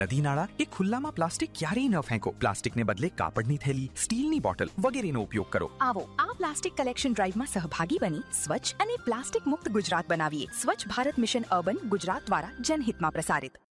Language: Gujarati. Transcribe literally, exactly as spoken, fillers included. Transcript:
નદી નાળા કે ખુલ્લામાં પ્લાસ્ટિક ક્યારેય ન ફેંકો. પ્લાસ્ટિકને બદલે કાપડની થેલી, સ્ટીલની બોટલ વગેરેનો ઉપયોગ કરો. આવો આ પ્લાસ્ટિક કલેક્શન ડ્રાઈવમાં સહભાગી બની સ્વચ્છ અને પ્લાસ્ટિક મુક્ત ગુજરાત બનાવીએ. સ્વચ્છ ભારત મિશન અર્બન ગુજરાત દ્વારા જનહિતમાં પ્રસારિત.